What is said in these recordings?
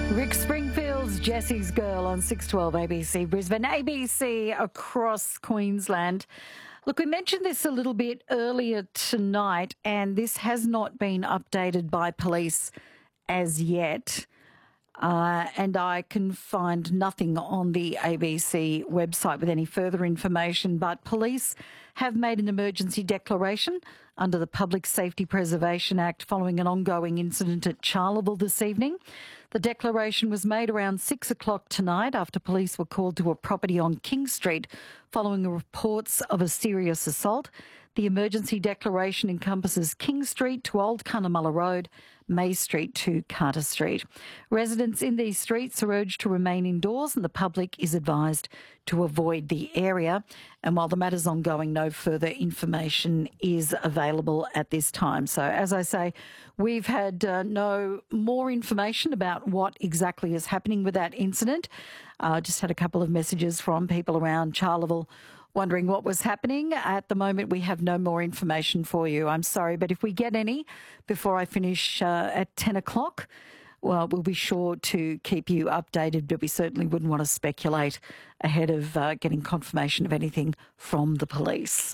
Rick Springfield's Jesse's Girl on 612 ABC Brisbane, ABC across Queensland. Look, we mentioned this a little bit earlier tonight, and this has not been updated by police as yet. And I can find nothing on the ABC website with any further information, but police have made an emergency declaration under the Public Safety Preservation Act following an ongoing incident at Charleville this evening. The declaration was made around 6 o'clock tonight after police were called to a property on King Street following reports of a serious assault. The emergency declaration encompasses King Street to Old Cunnamulla Road, May Street to Carter Street. Residents in these streets are urged to remain indoors and the public is advised to avoid the area. And while the matter's ongoing, no further information is available at this time. So, as I say, we've had no more information about what exactly is happening with that incident. Just had a couple of messages from people around Charleville wondering what was happening. At the moment, we have no more information for you. I'm sorry, but if we get any before I finish at 10 o'clock, well, we'll be sure to keep you updated, but we certainly wouldn't want to speculate ahead of getting confirmation of anything from the police.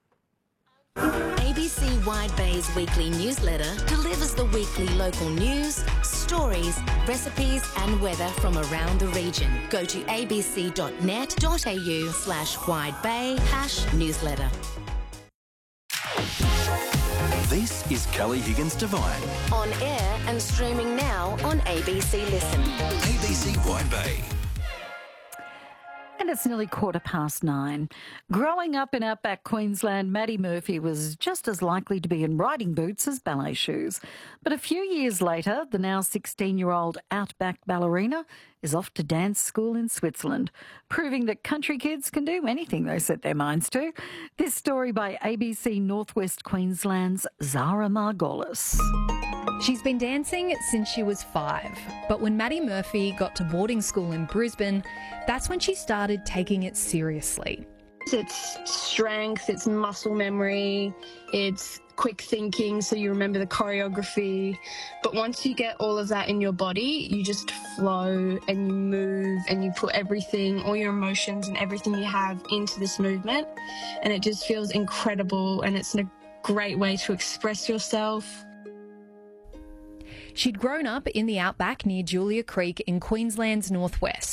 ABC Wide Bay's weekly newsletter delivers the weekly local news, stories, recipes and weather from around the region. Go to abc.net.au/widebay/newsletter. This is Kelly Higgins Devine. On air and streaming now on ABC Listen. ABC Wide Bay. And it's nearly 9:15. Growing up in outback Queensland, Maddie Murphy was just as likely to be in riding boots as ballet shoes. But a few years later, the now 16-year-old outback ballerina is off to dance school in Switzerland, proving that country kids can do anything they set their minds to. This story by ABC Northwest Queensland's Zara Margolis. She's been dancing since she was 5, but when Maddie Murphy got to boarding school in Brisbane, that's when she started taking it seriously. It's strength, it's muscle memory, it's quick thinking, so you remember the choreography. But once you get all of that in your body, you just flow and you move and you put everything, all your emotions and everything you have into this movement. And it just feels incredible, and it's a great way to express yourself. She'd grown up in the outback near Julia Creek in Queensland's northwest.